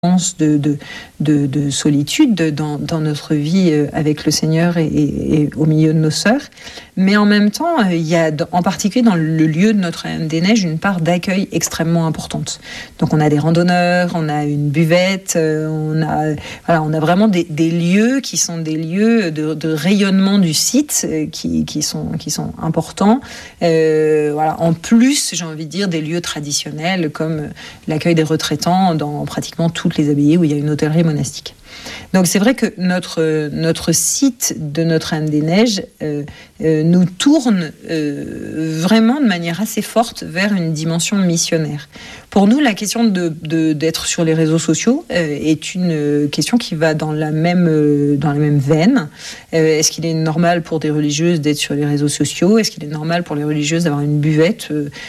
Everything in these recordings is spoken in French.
de solitude dans notre vie avec le Seigneur et au milieu de nos sœurs. Mais en même temps, il y a en particulier dans le lieu de Notre-Dame-des-Neiges une part d'accueil extrêmement importante. Donc on a des randonneurs, on a une buvette, on a vraiment des lieux qui sont des lieux de rayonnement du site qui sont importants. En plus, j'ai envie de dire, des lieux traditionnels comme l'accueil des retraitants dans pratiquement toutes les abbayes où il y a une hôtellerie monastique. Donc c'est vrai que notre site de Notre-Dame-des-Neiges nous tourne vraiment de manière assez forte vers une dimension missionnaire. Pour nous, la question d'être sur les réseaux sociaux est une question qui va dans la même veine. Est-ce qu'il est normal pour des religieuses d'être sur les réseaux sociaux ? Est-ce qu'il est normal pour les religieuses d'avoir une buvette ?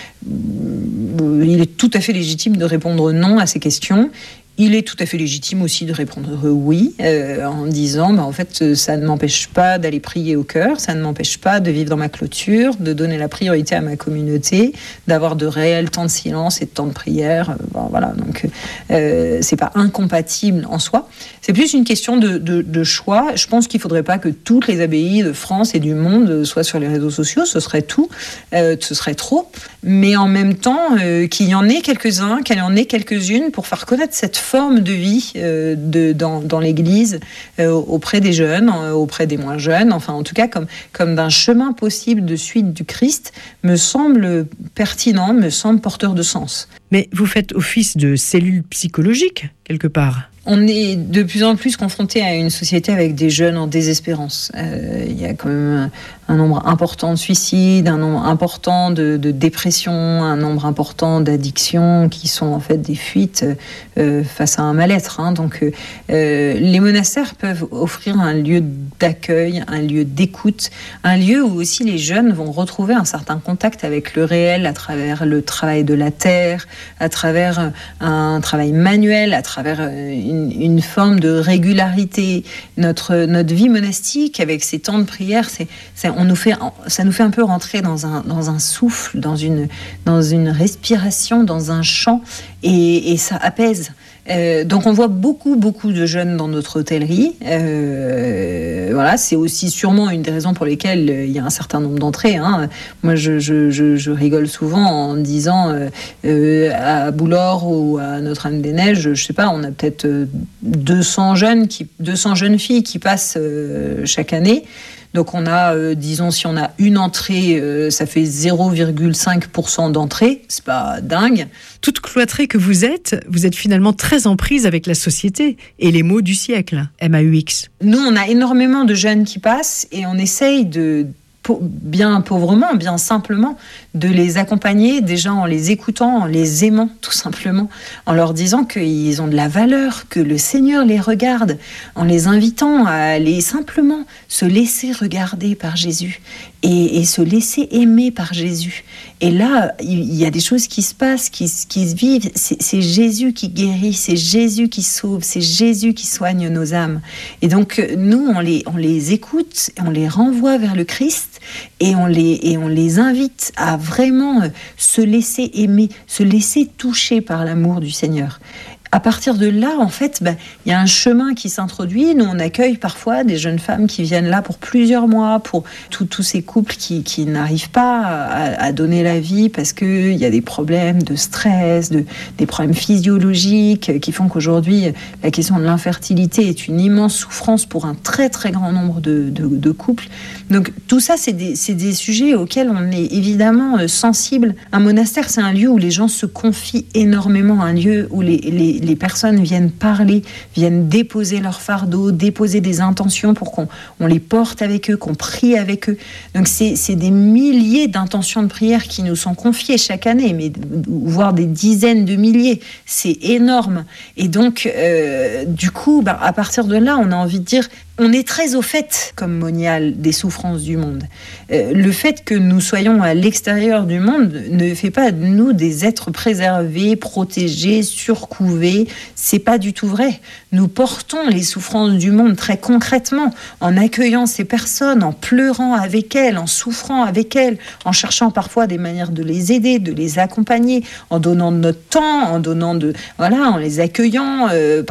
Il est tout à fait légitime de répondre non à ces questions. Il est tout à fait légitime aussi de répondre oui, en disant en fait ça ne m'empêche pas d'aller prier au cœur, ça ne m'empêche pas de vivre dans ma clôture, de donner la priorité à ma communauté, d'avoir de réels temps de silence et de temps de prière. Donc c'est pas incompatible en soi. C'est plus une question de choix. Je pense qu'il faudrait pas que toutes les abbayes de France et du monde soient sur les réseaux sociaux, ce serait tout, ce serait trop. Mais en même temps, qu'il y en ait quelques-uns, qu'il y en ait quelques-unes pour faire connaître cette forme de vie dans l'Église auprès des jeunes, auprès des moins jeunes, enfin en tout cas comme d'un chemin possible de suite du Christ, me semble pertinent, me semble porteur de sens. Mais vous faites office de cellule psychologique, quelque part. On est de plus en plus confronté à une société avec des jeunes en désespérance. Il y a quand même un nombre important de suicides, un nombre important de dépressions, un nombre important d'addictions qui sont en fait des fuites face à un mal-être. Donc les monastères peuvent offrir un lieu d'accueil, un lieu d'écoute, un lieu où aussi les jeunes vont retrouver un certain contact avec le réel à travers le travail de la terre, à travers un travail manuel, à travers une forme de régularité. Notre vie monastique avec ces temps de prière, ça nous fait un peu rentrer dans un souffle, dans une respiration, dans un chant, et ça apaise. Donc on voit beaucoup de jeunes dans notre hôtellerie. C'est aussi sûrement une des raisons pour lesquelles il y a un certain nombre d'entrées. Moi, je rigole souvent en disant à Boulor ou à Notre-Dame-des-Neiges, je sais pas, on a peut-être 200 jeunes filles qui passent chaque année. Donc on a, disons, si on a une entrée, ça fait 0,5% d'entrée. C'est pas dingue. Toute cloîtrée que vous êtes finalement très en prise avec la société et les maux du siècle, MAUX. Nous, on a énormément de jeunes qui passent et on essaye bien pauvrement, bien simplement, de les accompagner déjà en les écoutant, en les aimant tout simplement, en leur disant qu'ils ont de la valeur, que le Seigneur les regarde, en les invitant à aller simplement se laisser regarder par Jésus et se laisser aimer par Jésus. Et là, il y a des choses qui se passent, qui se vivent. C'est Jésus qui guérit, c'est Jésus qui sauve, c'est Jésus qui soigne nos âmes. Et donc, nous, on les écoute, on les renvoie vers le Christ et on les invite à vraiment se laisser aimer, se laisser toucher par l'amour du Seigneur. À partir de là, en fait, il y a un chemin qui s'introduit. Nous, on accueille parfois des jeunes femmes qui viennent là pour plusieurs mois, pour tous ces couples qui n'arrivent pas à donner la vie parce qu'il y a des problèmes de stress, des problèmes physiologiques qui font qu'aujourd'hui, la question de l'infertilité est une immense souffrance pour un très, très grand nombre de couples. Donc, tout ça, c'est des sujets auxquels on est évidemment sensible. Un monastère, c'est un lieu où les gens se confient énormément, un lieu où les personnes viennent parler, viennent déposer leur fardeau, déposer des intentions pour qu'on les porte avec eux, qu'on prie avec eux. Donc c'est des milliers d'intentions de prière qui nous sont confiées chaque année, mais voire des dizaines de milliers. C'est énorme. Et donc, du coup, à partir de là, on a envie de dire, on est très au fait, comme Monial, des souffrances du monde. Le fait que nous soyons à l'extérieur du monde ne fait pas de nous des êtres préservés, protégés, surcouvés. C'est pas du tout vrai. Nous portons les souffrances du monde très concrètement, en accueillant ces personnes, en pleurant avec elles, en souffrant avec elles, en cherchant parfois des manières de les aider, de les accompagner, en donnant de notre temps, en les accueillant.